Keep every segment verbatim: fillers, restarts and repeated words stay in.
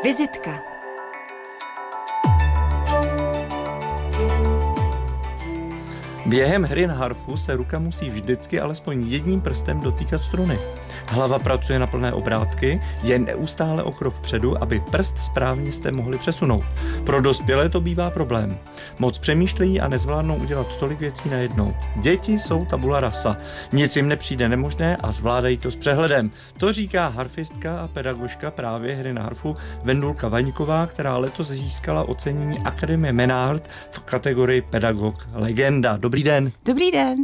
Vizitka. Během hry na harfu se ruka musí vždycky alespoň jedním prstem dotýkat struny. Hlava pracuje na plné obrátky, je neustále o krok vpředu, aby prst správně jste mohli přesunout. Pro dospělé to bývá problém. Moc přemýšlejí a nezvládnou udělat tolik věcí najednou. Děti jsou tabula rasa. Nic jim nepřijde nemožné a zvládají to s přehledem. To říká harfistka a pedagožka právě hry na harfu Vendulka Vaňková, která letos získala ocenění Akademie Menard v kategorii Pedagog Legenda. Dobrý den. Dobrý den.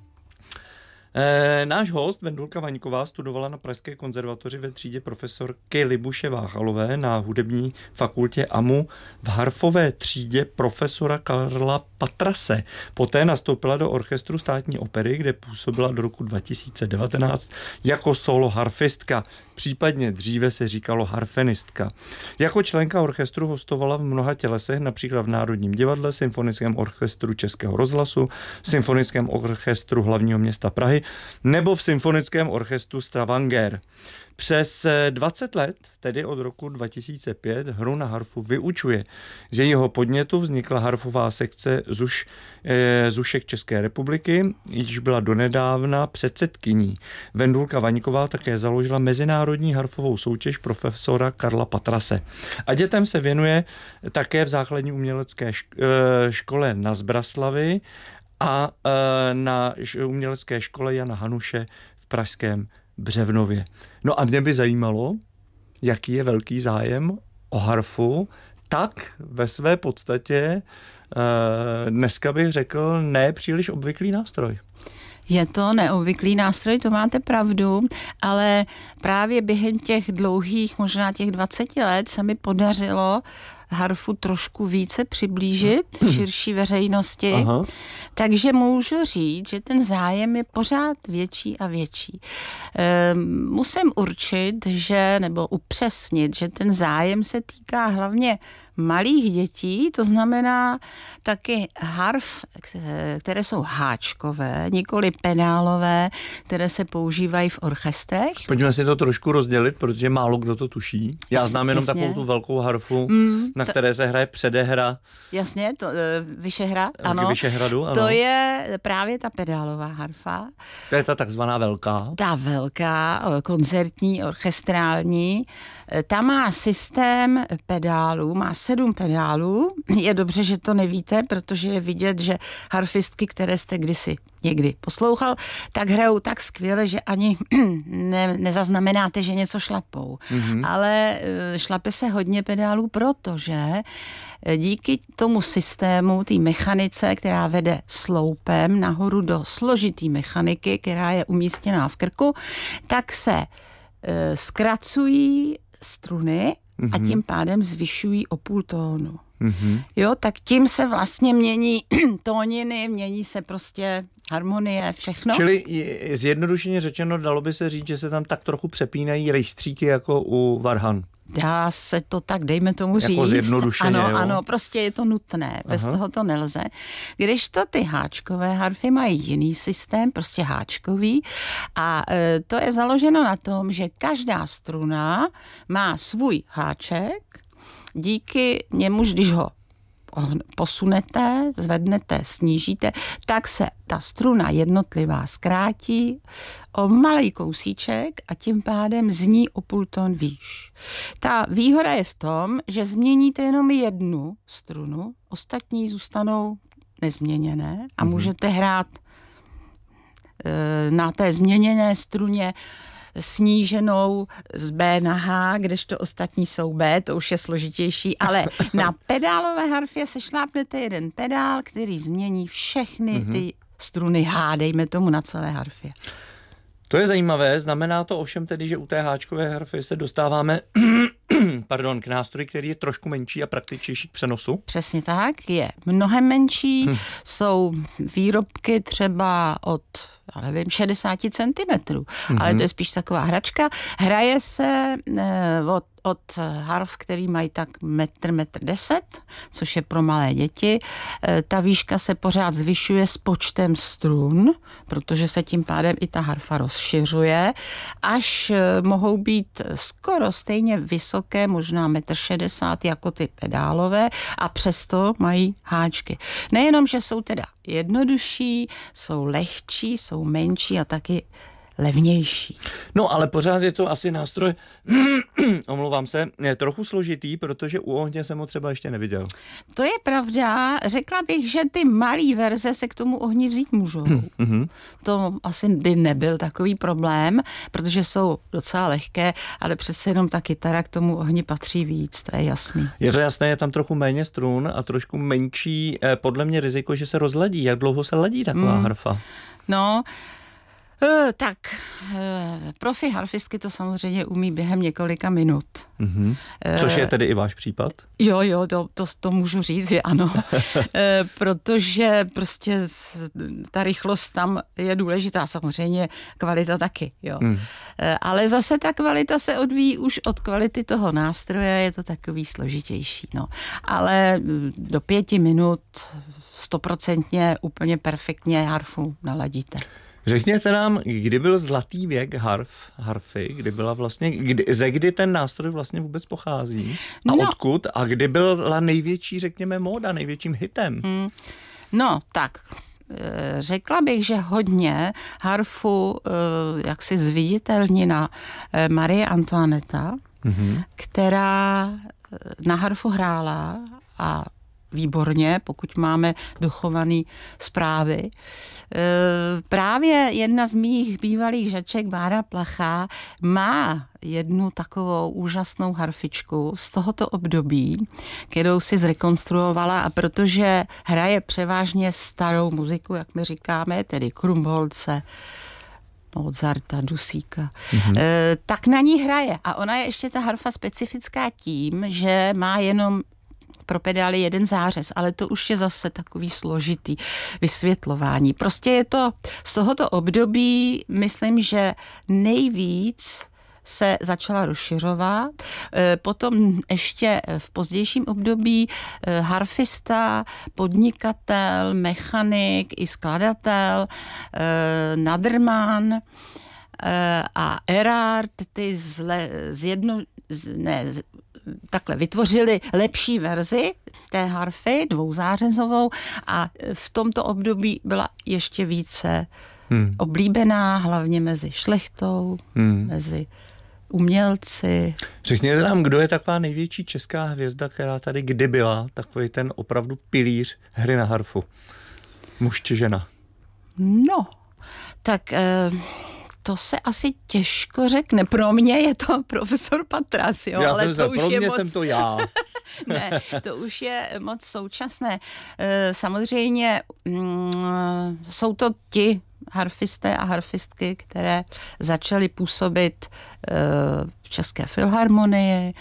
E, náš host Vendulka Vaňková studovala na Pražské konzervatoři ve třídě profesorky Libuše Váchalové na hudební fakultě A M U v harfové třídě profesora Karla Patrase. Poté nastoupila do orchestru Státní opery, kde působila do roku dva tisíce devatenáct jako solo harfistka. Případně dříve se říkalo harfenistka. Jako členka orchestru hostovala v mnoha tělesech, například v Národním divadle, Symfonickém orchestru Českého rozhlasu, Symfonickém orchestru hlavního města Prahy nebo v Symfonickém orchestru Stavanger. Přes dvacet let, tedy od roku dva tisíce pět, hru na harfu vyučuje. Z jejího podnětu vznikla harfová sekce Zuš, e, Zušek České republiky, již byla donedávna předsedkyní. Vendulka Vaňková také založila mezinárodní harfovou soutěž profesora Karla Patrase. A dětem se věnuje také v základní umělecké škole na Zbraslavi a na umělecké škole Jana Hanuše v pražském Břevnově. No a mě by zajímalo, jaký je velký zájem o harfu, tak ve své podstatě dneska bych řekl ne příliš obvyklý nástroj. Je to neobvyklý nástroj, to máte pravdu, ale právě během těch dlouhých, možná těch dvaceti let se mi podařilo harfu trošku více přiblížit širší veřejnosti. Aha. Takže můžu říct, že ten zájem je pořád větší a větší. E, musím určit, že, nebo upřesnit, že ten zájem se týká hlavně malých dětí, to znamená taky harf, které jsou háčkové, nikoli pedálové, které se používají v orchestrech. Pojďme si to trošku rozdělit, protože málo kdo to tuší. Já jasně, znám jenom jasně. takovou tu velkou harfu, mm, na které to, se hraje předehra. Jasně, to, Vyšehrad, ano. Vyšehradu, ano. To je právě ta pedálová harfa. To je ta takzvaná velká. Ta velká, koncertní, orchestrální. Ta má systém pedálů, má sedm pedálů. Je dobře, že to nevíte, protože je vidět, že harfistky, které jste kdysi někdy poslouchal, tak hrajou tak skvěle, že ani ne, nezaznamenáte, že něco šlapou. Mm-hmm. Ale šlape se hodně pedálů, protože díky tomu systému, té mechanice, která vede sloupem nahoru do složitý mechaniky, která je umístěná v krku, tak se e, zkracují struny mm-hmm. a tím pádem zvyšují o půl tónu. Mm-hmm. Jo, tak tím se vlastně mění tóniny, mění se prostě harmonie, všechno. Čili zjednodušeně řečeno, dalo by se říct, že se tam tak trochu přepínají rejstříky jako u varhan. Dá se to tak, dejme tomu říct. Jako zjednodušeně, ano, jo? ano, prostě je to nutné, bez Aha. toho to nelze. Když to ty háčkové harfy mají jiný systém, prostě háčkový, a e, to je založeno na tom, že každá struna má svůj háček, díky němuž, když ho posunete, zvednete, snížíte, tak se ta struna jednotlivá zkrátí o malý kousíček a tím pádem zní o půl tón výš. Ta výhoda je v tom, že změníte jenom jednu strunu, ostatní zůstanou nezměněné a můžete hrát e, na té změněné struně sníženou z B na H, kdežto ostatní jsou B, to už je složitější, ale na pedálové harfě se šlápnete jeden pedál, který změní všechny mm-hmm. ty struny H, dejme tomu na celé harfě. To je zajímavé, znamená to ovšem tedy, že u té háčkové harfy se dostáváme pardon, k nástroji, který je trošku menší a praktičtější k přenosu. Přesně tak, je mnohem menší, hm. jsou výrobky třeba od já nevím, šedesát centimetrů. Mm-hmm. Ale to je spíš taková hračka. Hraje se eh, od, od harf, který mají tak metr, metr deset, což je pro malé děti. Eh, ta výška se pořád zvyšuje s počtem strun, protože se tím pádem i ta harfa rozšiřuje, až eh, mohou být skoro stejně vysoké, možná metr šedesát jako ty pedálové, a přesto mají háčky. Nejenom, že jsou teda jednodušší, jsou lehčí, jsou menší a taky levnější. No ale pořád je to asi nástroj, omlouvám se, je trochu složitý, protože u ohně jsem ho třeba ještě neviděl. To je pravda. Řekla bych, že ty malé verze se k tomu ohni vzít můžou. Mm-hmm. To asi by nebyl takový problém, protože jsou docela lehké, ale přece jenom ta kytara k tomu ohni patří víc, to je jasný. Je to jasné, je tam trochu méně strun a trošku menší, podle mě riziko, že se rozladí. Jak dlouho se ladí taková mm. harfa? No, tak, profi harfistky to samozřejmě umí během několika minut. Mm-hmm. Což je tedy i váš případ? Jo, jo, to, to, to můžu říct, že ano. Protože prostě ta rychlost tam je důležitá, samozřejmě kvalita taky, jo. Mm. Ale zase ta kvalita se odvíjí už od kvality toho nástroje, je to takový složitější, no. Ale do pěti minut stoprocentně úplně perfektně harfu naladíte. Řekněte nám, kdy byl zlatý věk harf, harfy, kdy byla vlastně, kdy, ze kdy ten nástroj vlastně vůbec pochází a no. odkud a kdy byla největší, řekněme, móda, největším hitem? Hmm. No, tak, řekla bych, že hodně harfu jaksi zviditelnila Marie Antoinetta, mm-hmm. která na harfu hrála a výborně, pokud máme dochované zprávy. Právě jedna z mých bývalých žaček, Bára Plachá, má jednu takovou úžasnou harfičku z tohoto období, kterou si zrekonstruovala, a protože hraje převážně starou muziku, jak my říkáme, tedy Krumholce, Mozarta, Dusíka, mm-hmm. e, tak na ní hraje. A ona je ještě ta harfa specifická tím, že má jenom pro pedály jeden zářez, ale to už je zase takový složitý vysvětlování. Prostě je to z tohoto období, myslím, že nejvíc se začala rozšiřovat. Potom ještě v pozdějším období harfista, podnikatel, mechanik i skladatel, Naderman a Erard, ty zle, zjedno, ne, takhle vytvořili lepší verzi té harfy, dvouzářezovou, a v tomto období byla ještě více hmm. oblíbená, hlavně mezi šlechtou, hmm. mezi umělci. Řekněte nám, kdo je taková největší česká hvězda, která tady kdy byla, takový ten opravdu pilíř hry na harfu? Muž či žena? No, tak... Eh, to se asi těžko řekne. Pro mě je to profesor Patras, jo, já ale jsem to se, už pro je mě moc... jsem to já. Ne, to už je moc současné. Samozřejmě mm, jsou to ti harfisté a harfistky, které začaly působit v České filharmonii,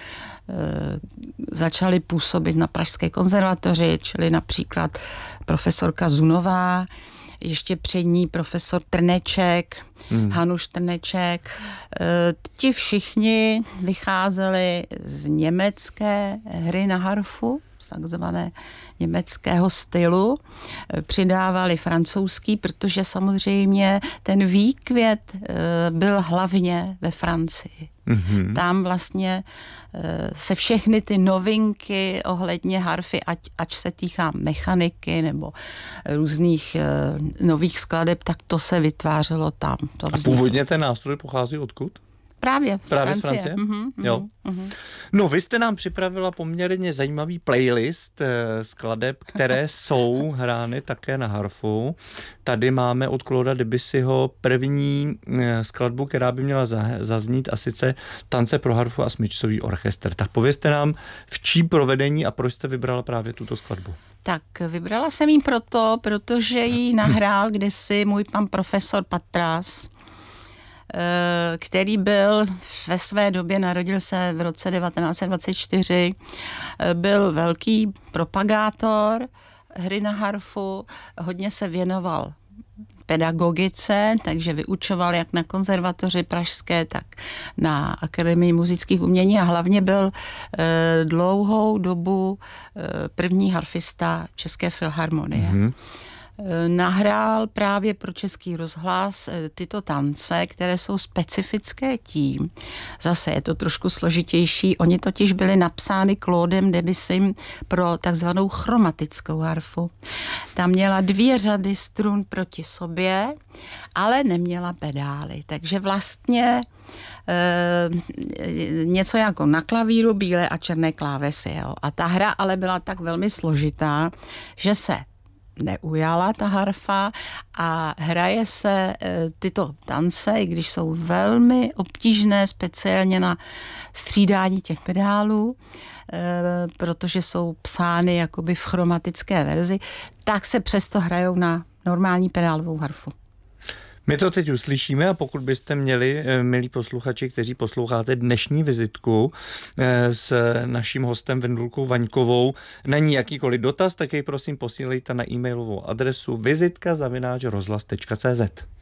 začaly působit na Pražské konzervatoři, čili například profesorka Zunová, ještě před ní profesor Trneček, hmm. Hanuš Trneček. Ti všichni vycházeli z německé hry na harfu, z takzvané německého stylu. Přidávali francouzský, protože samozřejmě ten výkvět byl hlavně ve Francii. Mm-hmm. Tam vlastně se všechny ty novinky ohledně harfy, ať, ať se týká mechaniky nebo různých nových skladeb, tak to se vytvářelo tam. To A původně ten nástroj pochází odkud? Právě z Právě Francie. z Francie? Mm-hmm, jo. Mm-hmm. No, vy jste nám připravila poměrně zajímavý playlist skladeb, které jsou hrány také na harfu. Tady máme od Clauda Debussyho první skladbu, která by měla zaznít, a sice Tance pro harfu a smyčcový orchestr. Tak povězte nám, v čí provedení a proč jste vybrala právě tuto skladbu. Tak vybrala jsem ji proto, protože ji nahrál kdysi můj pan profesor Patras, který byl ve své době, narodil se v roce devatenáct set dvacet čtyři, byl velký propagátor hry na harfu, hodně se věnoval pedagogice, takže vyučoval jak na konzervatoři pražské, tak na Akademii múzických umění a hlavně byl e, dlouhou dobu e, první harfista České filharmonie. Mm-hmm. Nahrál právě pro Český rozhlas tyto tance, které jsou specifické tím. Zase je to trošku složitější. Oni totiž byli napsány Claudem Debussym pro takzvanou chromatickou harfu. Ta měla dvě řady strun proti sobě, ale neměla pedály. Takže vlastně e, něco jako na klavíru bílé a černé klávesy. Jo. A ta hra ale byla tak velmi složitá, že se neujala ta harfa a hraje se e, tyto tance, i když jsou velmi obtížné, speciálně na střídání těch pedálů, e, protože jsou psány jakoby v chromatické verzi, tak se přesto hrajou na normální pedálovou harfu. My to teď uslyšíme a pokud byste měli, milí posluchači, kteří posloucháte dnešní vizitku s naším hostem Vendulkou Vaňkovou, na ní jakýkoliv dotaz, tak jej prosím posílejte na e-mailovou adresu vizitka zavináč rozhlas tečka cé zet.